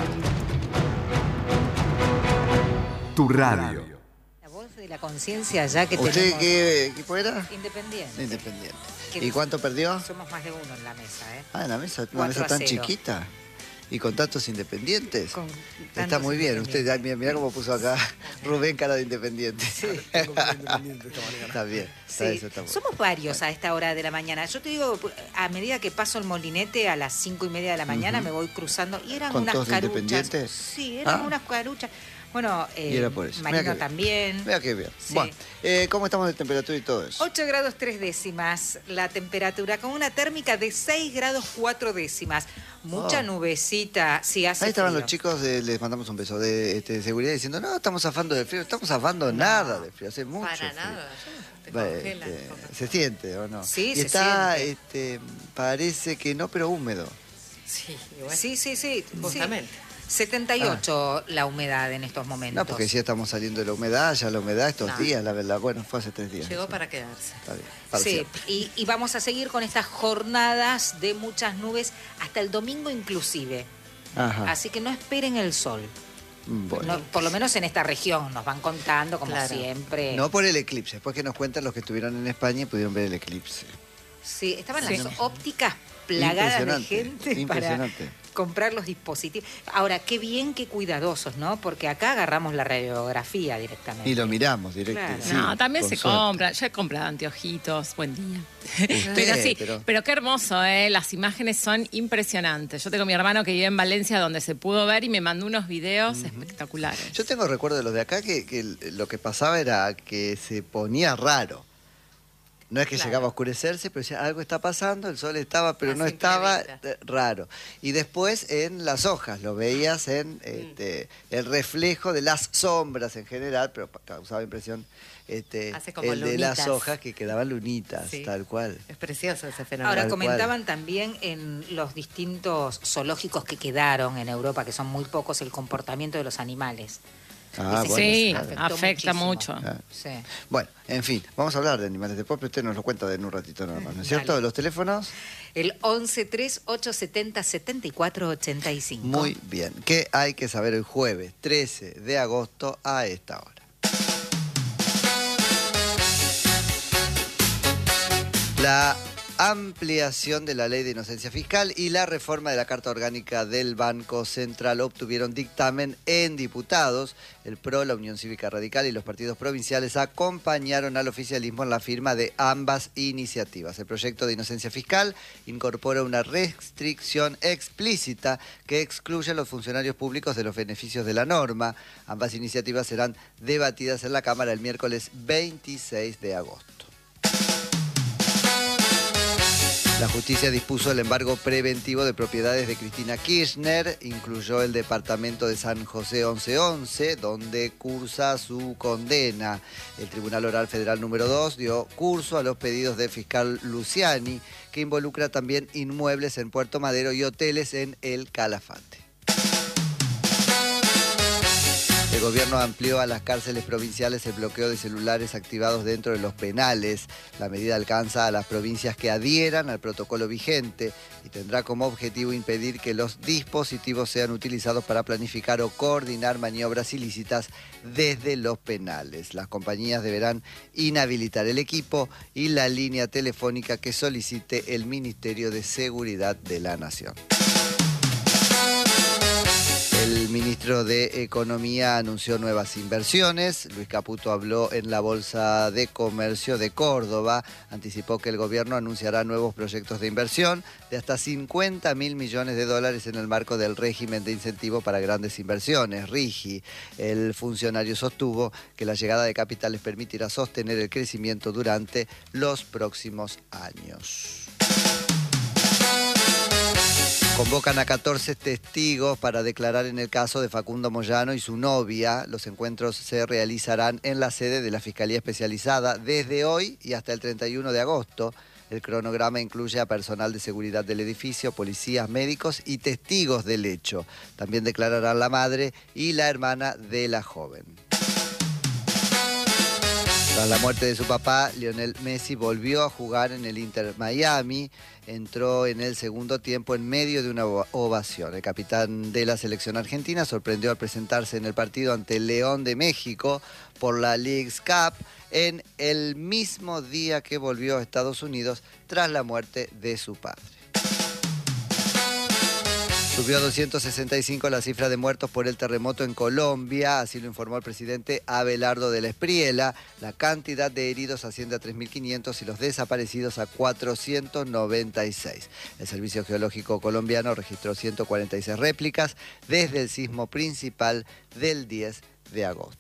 Tu radio. La voz de la conciencia ya que ¿Usted tenemos... qué equipo era? Independiente. Independiente. ¿Y cuánto perdió? Somos más de uno en la mesa, ¿eh? Ah, en la mesa, una mesa tan chiquita. ¿Y con tantos independientes? Está muy bien. Usted, mirá cómo puso acá Rubén cara de independiente. Sí, está bien. Sí. Eso está bueno. Somos varios a esta hora de la mañana. Yo te digo, a medida que paso el molinete a las 5:30 de la mañana, me voy cruzando y eran ¿Con unas todos caruchas. independientes? Sí, eran unas caruchas. Bueno, Y era por eso. Marino también. Mira qué bien. Sí. Bueno, ¿cómo estamos de temperatura y todo eso? 8 grados 3 décimas la temperatura, con una térmica de 6 grados 4 décimas. Mucha nubecita, sí, hace Ahí estaban frío. los chicos, les mandamos un beso, de seguridad diciendo, no, estamos zafando del frío, estamos zafando nada del frío, hace mucho Para frío. nada, te Bueno, congelan. ¿se siente o no? Sí, y se está, siente. parece que no, pero húmedo. Sí, igual. Sí. Justamente. 78 la humedad en estos momentos. No, porque ya estamos saliendo de la humedad, ya la humedad estos No. días, la verdad, bueno, fue hace 3 días. Llegó para quedarse. Está bien, para Sí, siempre. y vamos a seguir con estas jornadas de muchas nubes hasta el domingo inclusive. Ajá. Así que no esperen el sol. Bueno. No, por lo menos en esta región, nos van contando como Claro. siempre. No por el eclipse, después que nos cuentan los que estuvieron en España y pudieron ver el eclipse. Sí, estaban Sí. las ópticas plagadas de Impresionante, gente para impresionante. comprar los dispositivos. Ahora, qué bien, qué cuidadosos, ¿no? Porque acá agarramos la radiografía directamente. Y lo miramos directo. Claro. sí, No, también con se suerte. compra. Yo he comprado anteojitos. Buen día. Usted, Pero sí, pero- pero qué hermoso, ¿eh? Las imágenes son impresionantes. Yo tengo a mi hermano que vive en Valencia donde se pudo ver y me mandó unos videos espectaculares. Yo tengo recuerdo de los de acá que lo que pasaba era que se ponía raro. No es que llegaba a oscurecerse, pero decía, algo está pasando, el sol estaba, pero Más no estaba simple raro. Y después en las hojas, lo veías en el reflejo de las sombras en general, pero causaba impresión Hace como el de las lunitas. hojas que quedaban lunitas, Sí. tal cual. Es precioso ese fenómeno. Ahora, Tal comentaban también en los distintos zoológicos que quedaron en Europa, que son muy pocos, el comportamiento de los animales. Ah, Dicen bueno, que Sí, claro. afecta muchísimo. mucho. Ah. Sí. Bueno, en fin, vamos a hablar de animales de pop, pero usted nos lo cuenta en un ratito nada más, ¿no es cierto? Dale. ¿Los teléfonos? El 1138707485. Muy bien. ¿Qué hay que saber el jueves 13 de agosto a esta hora? La ampliación de la ley de inocencia fiscal y la reforma de la Carta Orgánica del Banco Central obtuvieron dictamen en diputados. El PRO, la Unión Cívica Radical y los partidos provinciales acompañaron al oficialismo en la firma de ambas iniciativas. El proyecto de inocencia fiscal incorpora una restricción explícita que excluye a los funcionarios públicos de los beneficios de la norma. Ambas iniciativas serán debatidas en la Cámara el miércoles 26 de agosto. La justicia dispuso el embargo preventivo de propiedades de Cristina Kirchner, incluyó el departamento de San José 1111, donde cursa su condena. El Tribunal Oral Federal número 2 dio curso a los pedidos del fiscal Luciani, que involucra también inmuebles en Puerto Madero y hoteles en El Calafate. El gobierno amplió a las cárceles provinciales el bloqueo de celulares activados dentro de los penales. La medida alcanza a las provincias que adhieran al protocolo vigente y tendrá como objetivo impedir que los dispositivos sean utilizados para planificar o coordinar maniobras ilícitas desde los penales. Las compañías deberán inhabilitar el equipo y la línea telefónica que solicite el Ministerio de Seguridad de la Nación. El ministro de Economía anunció nuevas inversiones. Luis Caputo habló en la Bolsa de Comercio de Córdoba. Anticipó que el gobierno anunciará nuevos proyectos de inversión de hasta 50.000 millones de dólares en el marco del régimen de incentivo para grandes inversiones, RIGI. El funcionario sostuvo que la llegada de capitales permitirá sostener el crecimiento durante los próximos años. Convocan a 14 testigos para declarar en el caso de Facundo Moyano y su novia. Los encuentros se realizarán en la sede de la Fiscalía Especializada desde hoy y hasta el 31 de agosto. El cronograma incluye a personal de seguridad del edificio, policías, médicos y testigos del hecho. También declararán la madre y la hermana de la joven. Tras la muerte de su papá, Lionel Messi volvió a jugar en el Inter Miami. Entró en el segundo tiempo en medio de una ovación. El capitán de la selección argentina sorprendió al presentarse en el partido ante el León de México por la Leagues Cup en el mismo día que volvió a Estados Unidos tras la muerte de su padre. Subió a 265 la cifra de muertos por el terremoto en Colombia, así lo informó el presidente Abelardo de la Espriella. La cantidad de heridos asciende a 3.500 y los desaparecidos a 496. El Servicio Geológico colombiano registró 146 réplicas desde el sismo principal del 10 de agosto.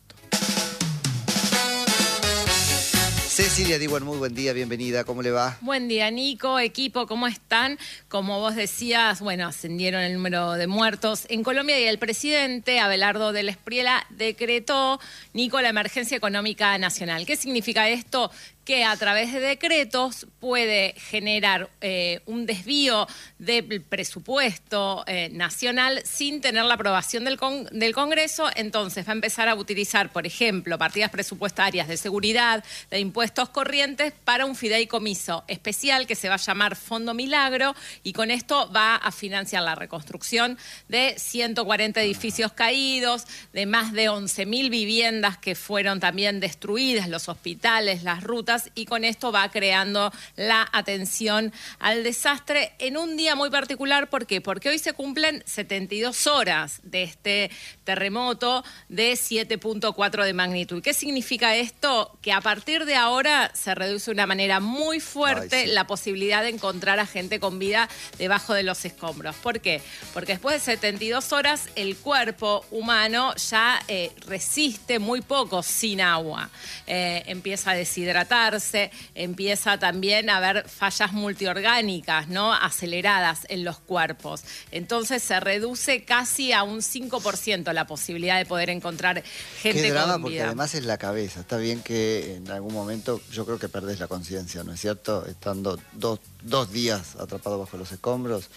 Cecilia Diwan, muy buen día, bienvenida, ¿cómo le va? Buen día, Nico, equipo, ¿cómo están? Como vos decías, bueno, ascendieron el número de muertos en Colombia y el presidente Abelardo de la Espriella decretó, Nico, la emergencia económica nacional. ¿Qué significa esto? Que a través de decretos puede generar un desvío del presupuesto nacional sin tener la aprobación del Congreso. Entonces va a empezar a utilizar, por ejemplo, partidas presupuestarias de seguridad, de impuestos corrientes para un fideicomiso especial que se va a llamar Fondo Milagro, y con esto va a financiar la reconstrucción de 140 edificios caídos, de más de 11.000 viviendas que fueron también destruidas, los hospitales, las rutas, y con esto va creando la atención al desastre en un día muy particular. ¿Por qué? Porque hoy se cumplen 72 horas de este terremoto de 7.4 de magnitud. ¿Qué significa esto? Que a partir de ahora se reduce de una manera muy fuerte la posibilidad de encontrar a gente con vida debajo de los escombros. ¿Por qué? Porque después de 72 horas el cuerpo humano ya resiste muy poco sin agua. Empieza a deshidratarse, empieza también a haber fallas multiorgánicas, ¿no?, aceleradas en los cuerpos. Entonces se reduce casi a un 5% la posibilidad de poder encontrar gente Qué drama, con porque vida. además es la cabeza. Está bien que en algún momento yo creo que perdés la conciencia, ¿no es cierto? Estando dos días atrapado bajo los escombros.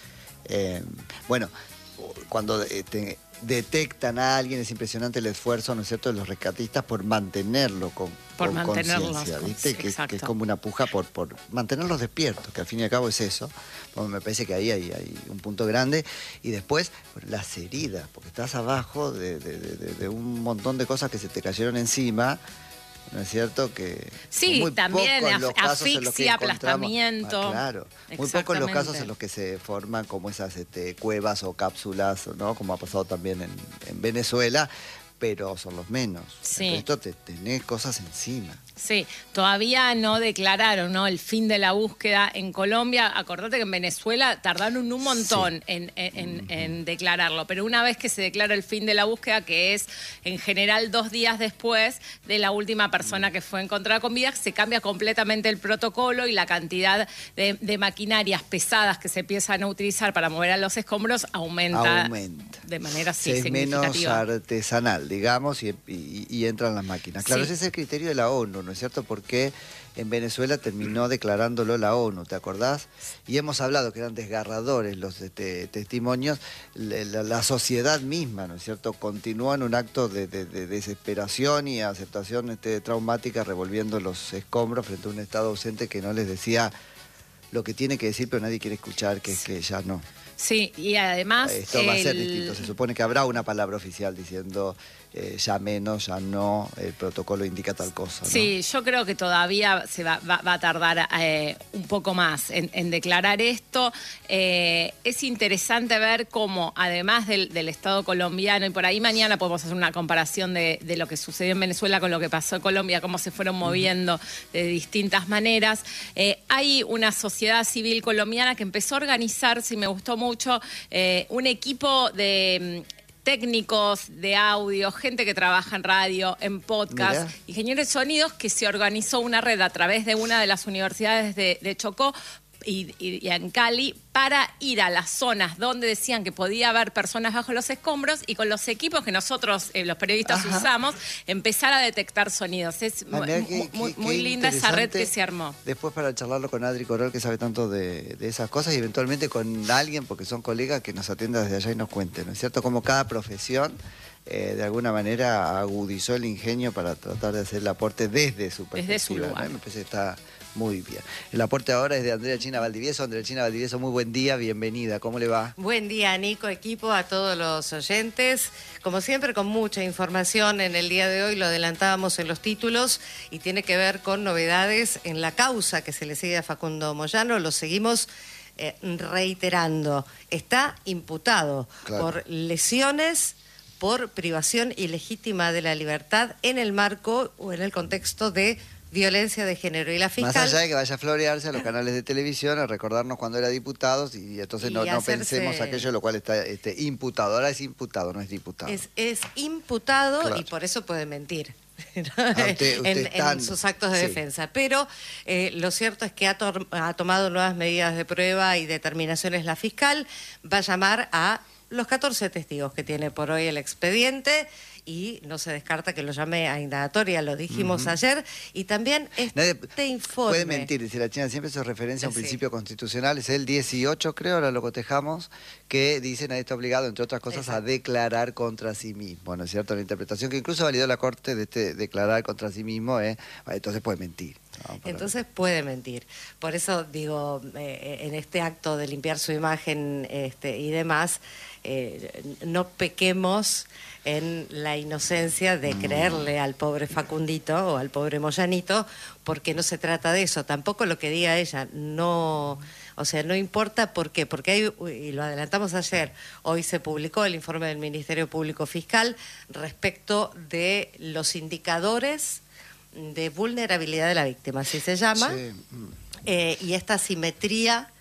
Bueno, cuando detectan a alguien es impresionante el esfuerzo, ¿no es cierto?, de los rescatistas por mantenerlo con conciencia, ¿viste? Que es como una puja por mantenerlos despiertos, que al fin y al cabo es eso. Bueno, me parece que ahí hay un punto grande. Y después, las heridas, porque estás abajo de un montón de cosas que se te cayeron encima, ¿no es cierto? Que sí, muy también asfixia, aplastamiento. aplastamiento. Claro, muy pocos los casos en los que se forman como esas cuevas o cápsulas, ¿no?, como ha pasado también en Venezuela, pero son los menos. Sí. Esto tenés cosas encima. Sí, todavía no declararon, ¿no?, el fin de la búsqueda en Colombia. Acordate que en Venezuela tardaron un montón en declararlo, pero una vez que se declara el fin de la búsqueda, que es en general 2 días después de la última persona que fue encontrada con vida, se cambia completamente el protocolo y la cantidad de maquinarias pesadas que se empiezan a utilizar para mover a los escombros aumenta. De manera es menos significativa. artesanal, digamos, y entran las máquinas. Claro, ese es el criterio de la ONU, ¿no es cierto? Porque en Venezuela terminó declarándolo la ONU, ¿te acordás? Y hemos hablado que eran desgarradores los testimonios, la sociedad misma, ¿no es cierto? Continuó en un acto de desesperación y aceptación traumática, revolviendo los escombros frente a un Estado ausente que no les decía lo que tiene que decir, pero nadie quiere escuchar, que es que ya no. Sí, y además... Esto va a ser distinto. Se supone que habrá una palabra oficial diciendo ya menos, ya no, el protocolo indica tal cosa, ¿no? Sí, yo creo que todavía se va a tardar un poco más en declarar esto. Es interesante ver cómo, además del Estado colombiano, y por ahí mañana podemos hacer una comparación de lo que sucedió en Venezuela con lo que pasó en Colombia, cómo se fueron moviendo de distintas maneras. Hay una sociedad civil colombiana que empezó a organizarse, y me gustó mucho, un equipo de técnicos de audio, gente que trabaja en radio, en podcast, Mirá. ingenieros de sonidos, que se organizó una red a través de una de las universidades de Chocó y en Cali, para ir a las zonas donde decían que podía haber personas bajo los escombros, y con los equipos que nosotros, los periodistas, usamos, empezar a detectar sonidos. Es muy linda esa red que se armó. Después, para charlarlo con Adri Corral, que sabe tanto de esas cosas, y eventualmente con alguien, porque son colegas, que nos atienda desde allá y nos cuente, ¿no es cierto? Como cada profesión de alguna manera agudizó el ingenio para tratar de hacer el aporte desde su perspectiva. Desde su lugar. ¿no? Me parece que está muy bien. El aporte ahora es de Andrea China Valdivieso. Andrea China Valdivieso, muy buen día, bienvenida. ¿Cómo le va? Buen día, Nico, equipo, a todos los oyentes. Como siempre, con mucha información en el día de hoy, lo adelantábamos en los títulos, y tiene que ver con novedades en la causa que se le sigue a Facundo Moyano. Lo seguimos reiterando. Está imputado por lesiones, por privación ilegítima de la libertad en el marco o en el contexto de violencia de género. Y la fiscal... Más allá de que vaya a florearse a los canales de televisión, a recordarnos cuando era diputado, y entonces no pensemos aquello lo cual está imputado. Ahora es imputado, no es diputado. Es imputado, claro. Y por eso puede mentir. En sus actos de defensa. Pero lo cierto es que ha tomado nuevas medidas de prueba y determinaciones la fiscal. Va a llamar a los 14 testigos que tiene por hoy el expediente, y no se descarta que lo llame a indagatoria, lo dijimos ayer, y también este informe... Puede mentir, dice la China, siempre se referencia a un principio constitucional, es el 18, creo, ahora lo cotejamos, que dice nadie está obligado, entre otras cosas, a declarar contra sí mismo, ¿no es cierto? La interpretación que incluso validó la Corte de declarar contra sí mismo, entonces puede mentir. Entonces puede mentir. Por eso digo, en este acto de limpiar su imagen y demás, no pequemos en la inocencia de creerle al pobre Facundito o al pobre Moyanito, porque no se trata de eso. Tampoco lo que diga ella, no... O sea, no importa por qué, porque hay, y lo adelantamos ayer, hoy se publicó el informe del Ministerio Público Fiscal respecto de los indicadores de vulnerabilidad de la víctima, así se llama, y esta asimetría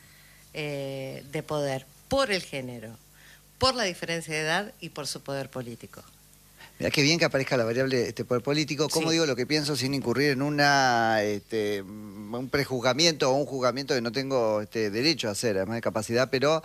de poder por el género, por la diferencia de edad y por su poder político. Mira qué bien que aparezca la variable poder político. ¿Cómo digo lo que pienso sin incurrir en un prejuzgamiento o un juzgamiento que no tengo derecho a hacer, además de capacidad, pero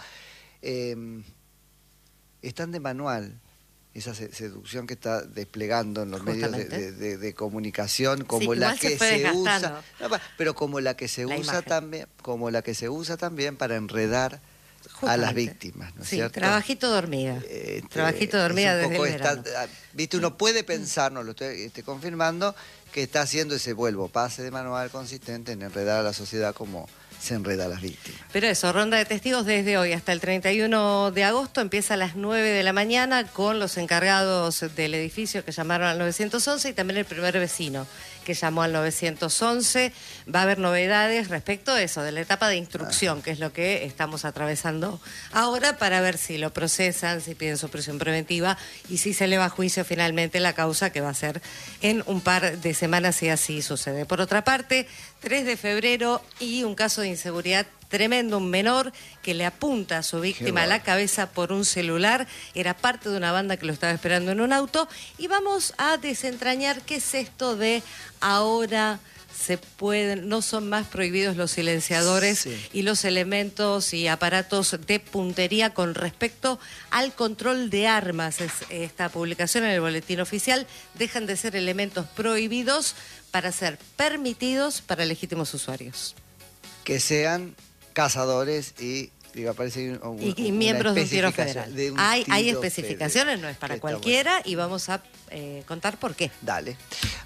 es tan de manual esa seducción que está desplegando en los medios de comunicación, como la que se usa, pero como la que se usa también, para enredar a las víctimas, ¿no es cierto? Trabajito de hormiga. Trabajito de hormiga desde el verano. Viste, uno puede pensar, no lo estoy confirmando, que está haciendo ese pase de manual consistente en enredar a la sociedad como se enreda a las víctimas. Pero eso, ronda de testigos desde hoy hasta el 31 de agosto, empieza a las 9 de la mañana con los encargados del edificio que llamaron al 911 y también el primer vecino que llamó al 911. Va a haber novedades respecto a eso, de la etapa de instrucción, que es lo que estamos atravesando ahora, para ver si lo procesan, si piden su prisión preventiva y si se eleva a juicio finalmente la causa, que va a ser en un par de semanas si así sucede. Por otra parte, 3 de febrero y un caso de inseguridad tremendo, un menor que le apunta a su víctima a la cabeza por un celular, era parte de una banda que lo estaba esperando en un auto, y vamos a desentrañar qué es esto de ahora no son más prohibidos los silenciadores y los elementos y aparatos de puntería con respecto al control de armas. Esta publicación en el boletín oficial, dejan de ser elementos prohibidos para ser permitidos para legítimos usuarios. Que sean cazadores y miembros de un tiro federal. Hay especificaciones, no es para cualquiera, y vamos a contar por qué. Dale.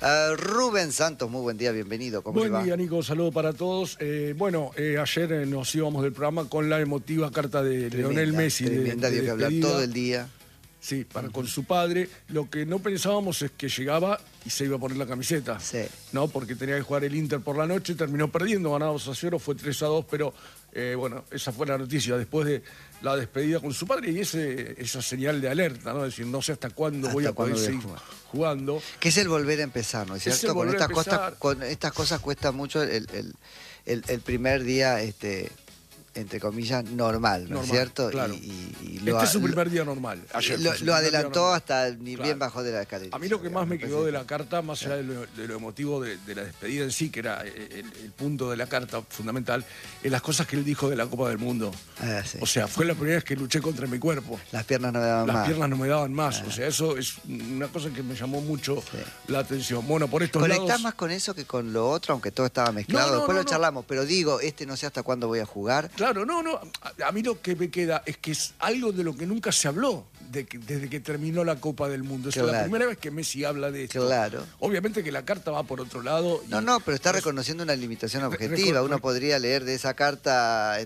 Rubén Santos, muy buen día, bienvenido. ¿Cómo le va? Buen día, Nico, saludo para todos. Ayer nos íbamos del programa con la emotiva carta de Lionel Messi. Tremenda, dio que hablar todo el día. Sí, con su padre. Lo que no pensábamos es que llegaba y se iba a poner la camiseta. Sí. ¿No? Porque tenía que jugar el Inter por la noche, terminó perdiendo, ganado 2-0, fue 3-2, pero esa fue la noticia después de la despedida con su padre y esa señal de alerta, ¿no? Es decir, no sé hasta cuándo voy a poder seguir jugando. Que es el volver a empezar, ¿no es cierto? Con estas cosas cuesta mucho el primer día, entre comillas, normal, ¿no es cierto? Claro. Este es su primer día normal. Ayer lo adelantó hasta ni bien bajó de la escalera. A mí lo que más me quedó de la carta, más allá de lo emotivo de la despedida en sí, que era el punto de la carta fundamental, es las cosas que él dijo de la Copa del Mundo. Sí. O sea, fue la primera vez que luché contra mi cuerpo. Las piernas no me daban más. Las piernas no me daban más. O sea, eso es una cosa que me llamó mucho la atención. Bueno, por estos lados... ¿Conectás más con eso que con lo otro, aunque todo estaba mezclado? Después lo charlamos, pero digo, no sé hasta cuándo voy a jugar. Claro, no. A mí lo que me queda es que es algo de lo que nunca se habló desde que terminó la Copa del Mundo. Es la primera vez que Messi habla de esto. Claro. Obviamente que la carta va por otro lado. Pero está reconociendo una limitación objetiva. Uno podría leer de esa carta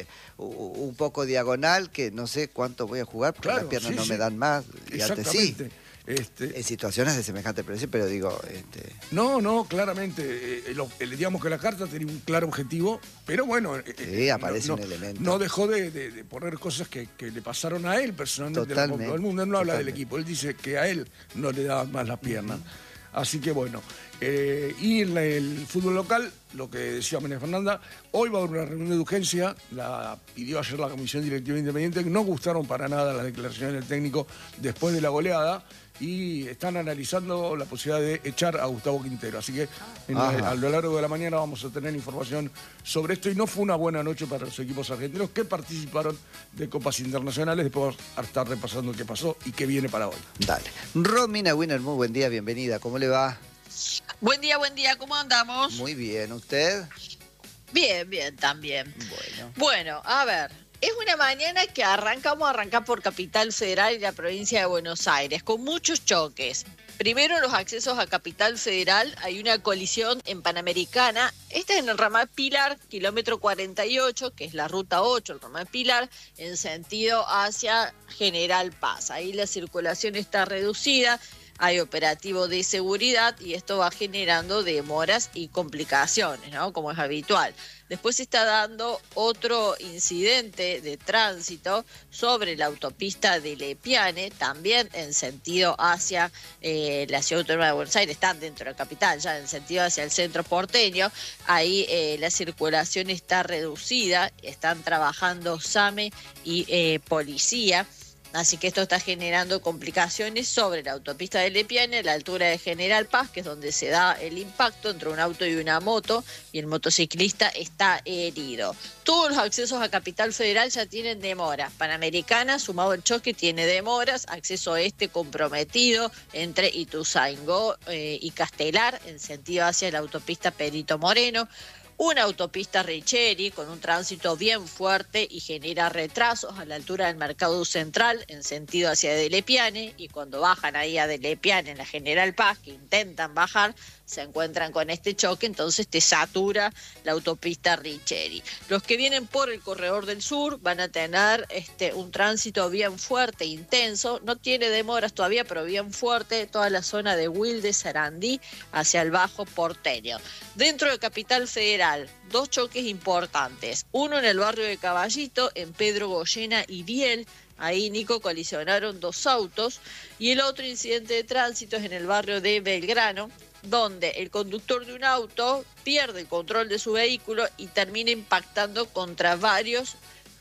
un poco diagonal, que no sé cuánto voy a jugar, porque las piernas no me dan más. Y antes sí. En situaciones de semejante presión, pero digo... No, claramente. Digamos que la carta tenía un claro objetivo, pero bueno... aparece un elemento. No dejó de poner cosas que le pasaron a él personalmente en la Copa del Mundo. Él no habla del equipo, él dice que a él no le daban más las piernas. Así que bueno. Y en el fútbol local, lo que decía María Fernanda, hoy va a haber una reunión de urgencia, la pidió ayer la Comisión Directiva Independiente, que no gustaron para nada las declaraciones del técnico después de la goleada, y están analizando la posibilidad de echar a Gustavo Quintero. Así que a lo largo de la mañana vamos a tener información sobre esto, y no fue una buena noche para los equipos argentinos que participaron de copas internacionales. Después vamos a estar repasando qué pasó y qué viene para hoy. Dale. Romina Winner, muy buen día, bienvenida. ¿Cómo le va? Buen día, ¿cómo andamos? Muy bien, ¿usted? Bien, también. Bueno, a ver, es una mañana que vamos a arrancar por Capital Federal y la provincia de Buenos Aires, con muchos choques. Primero, los accesos a Capital Federal, hay una colisión en Panamericana. Esta es en el ramal Pilar, kilómetro 48, que es la ruta 8, el ramal Pilar, en sentido hacia General Paz. Ahí la circulación está reducida. Hay operativo de seguridad y esto va generando demoras y complicaciones, ¿no? Como es habitual. Después se está dando otro incidente de tránsito sobre la autopista de Lepiane, también en sentido hacia la Ciudad Autónoma de Buenos Aires, están dentro de la capital, ya en sentido hacia el centro porteño. Ahí la circulación está reducida, están trabajando SAME y policía. Así que esto está generando complicaciones sobre la autopista de Lepiane, a la altura de General Paz, que es donde se da el impacto entre un auto y una moto, y el motociclista está herido. Todos los accesos a Capital Federal ya tienen demora. Panamericana, sumado el choque, tiene demoras. Acceso comprometido entre Ituzaingó y Castelar, en sentido hacia la autopista Perito Moreno. Una autopista Richeri con un tránsito bien fuerte y genera retrasos a la altura del Mercado Central en sentido hacia De Lepiane, y cuando bajan ahí a De Lepiane en la General Paz, que intentan bajar, se encuentran con este choque, entonces te satura la autopista Richeri. Los que vienen por el Corredor del Sur van a tener un tránsito bien fuerte, intenso, no tiene demoras todavía, pero bien fuerte, toda la zona de Wilde, Sarandí, hacia el Bajo Porteño. Dentro de Capital Federal, dos choques importantes, uno en el barrio de Caballito, en Pedro Goyena y Biel. Ahí, Nico, colisionaron dos autos, y el otro incidente de tránsito es en el barrio de Belgrano, donde el conductor de un auto pierde el control de su vehículo y termina impactando contra varios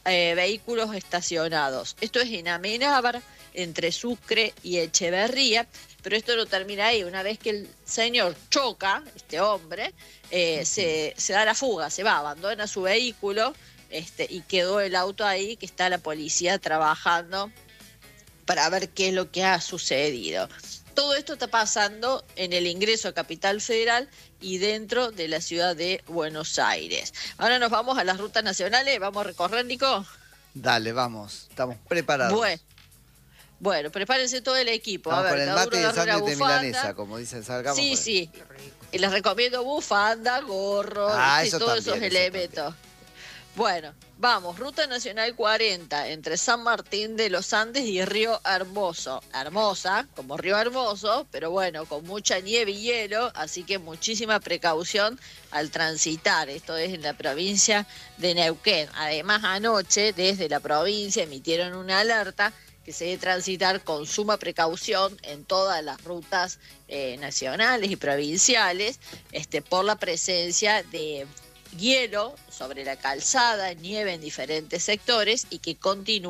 vehículos estacionados. Esto es en Amenábar, entre Sucre y Echeverría, pero esto no termina ahí. Una vez que el señor choca, este hombre, se da la fuga, se va, abandona su vehículo y quedó el auto ahí, que está la policía trabajando para ver qué es lo que ha sucedido. Todo esto está pasando en el ingreso a Capital Federal y dentro de la ciudad de Buenos Aires. Ahora nos vamos a las rutas nacionales. ¿Vamos a recorrer, Nico? Dale, vamos. Estamos preparados. Bueno, prepárense todo el equipo. Vamos con el mate y el sándwich de bufanda. milanesa, como dicen, salgamos. Sí. Y les recomiendo bufanda, gorro, todos esos elementos. Bueno, vamos, Ruta Nacional 40, entre San Martín de los Andes y Río Hermoso. Hermosa, como Río Hermoso, pero bueno, con mucha nieve y hielo, así que muchísima precaución al transitar. Esto es en la provincia de Neuquén. Además, anoche, desde la provincia, emitieron una alerta que se debe transitar con suma precaución en todas las rutas nacionales y provinciales, por la presencia de hielo sobre la calzada, nieve en diferentes sectores y que continúa